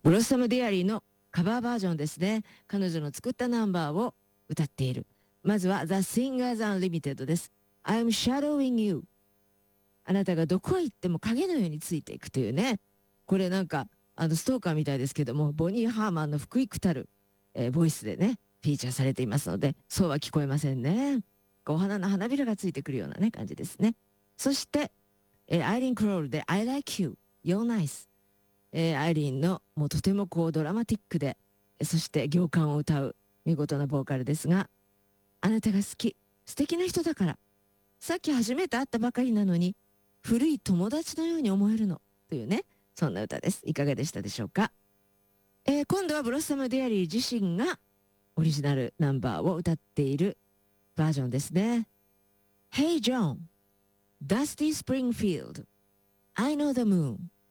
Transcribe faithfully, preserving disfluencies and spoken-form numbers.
ブロッサム・ディアリーのカバーバージョンですね。彼女の作ったナンバーを歌っている。まずは The Singers Unlimited です。I'm shadowing you。あなたがどこへ行っても影のようについていくというね。これなんか、あの、ストーカーみたいですけども、ボニー・ハーマンの福幾たる、えーボイスでね、フィーチャーされていますので、そうは聞こえませんね。お花の花びらがついてくるようなね、感じですね。そして、えーアイリーン・クロールで I like you, you're nice。えーアイリーンのもうとてもこうドラマティックで、そして行間を歌う見事なボーカルですが、あなたが好き、素敵な人だから、さっき初めて会ったばかりなのに、古い友達のように思えるの、というね、そんな歌です。いかがでしたでしょうか。えー今度はブロッサム・デアリー自身がオリジナルナンバーを歌っているバージョンですね。Hey John, Dusty Springfield, I know the moon.